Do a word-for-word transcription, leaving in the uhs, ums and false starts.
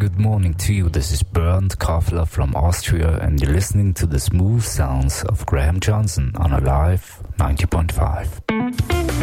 good morning to you. This is Bernd Kaffler from Austria, and you're listening to the smooth sounds of Graham Johnson on Alive ninety point five.